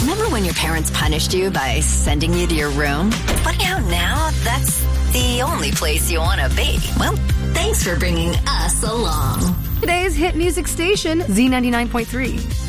Remember when your parents punished you by sending you to your room? Funny how now that's the only place you want to be. Well, thanks for bringing us along. Today's hit music station, Z99.3.